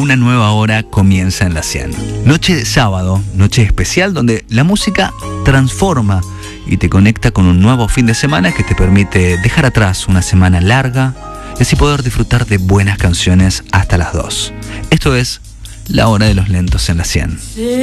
una nueva hora comienza en la 100. Noche de sábado, noche especial donde la música transforma y te conecta con un nuevo fin de semana que te permite dejar atrás una semana larga y así poder disfrutar de buenas canciones hasta las 2. Esto es La Hora de los Lentos en la 100.